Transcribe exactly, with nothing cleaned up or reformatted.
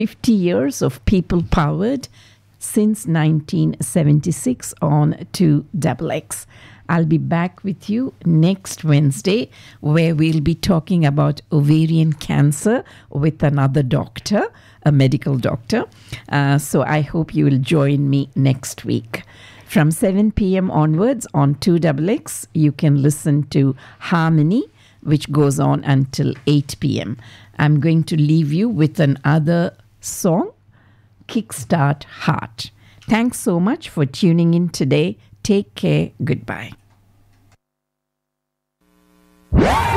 fifty years of people powered since nineteen seventy-six on two X X. I'll be back with you next Wednesday where we'll be talking about ovarian cancer with another doctor, a medical doctor. Uh, so I hope you will join me next week. From seven p.m. onwards on two X X, you can listen to Harmony, which goes on until eight p.m. I'm going to leave you with another song, Kickstart Heart. Thanks so much for tuning in today. Take care. Goodbye.